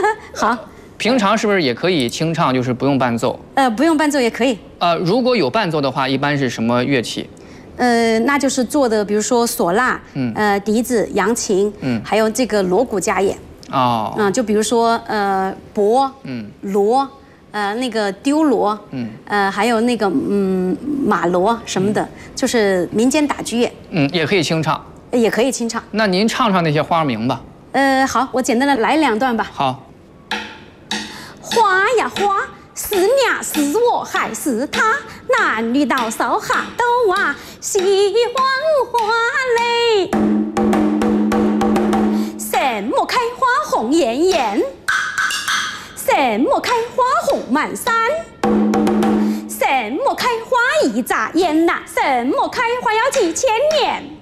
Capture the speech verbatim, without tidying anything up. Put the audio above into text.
好。 平常是不是也可以清唱，就是不用伴奏？ 呃，不用伴奏也可以。 呃，如果有伴奏的话，一般是什么乐器？ 呃，那就是做的，比如说唢呐，嗯，呃，笛子、扬琴，嗯，还有这个锣鼓家演。哦。嗯，就比如说呃，钹，嗯，锣。 呃，那个丢锣，嗯，呃，还有那个嗯马锣什么的，嗯、就是民间打击乐， 嗯，也可以清唱， 也可以清唱。 那您唱唱那些花名吧。 呃，好，我简单的来两段吧。 好。 花呀花，是娘是我还是他？男女老少哈都啊喜欢花嘞。什么开花红艳艳？ 什么开花红满山？什么开花一眨眼呐？什么开花要几千年？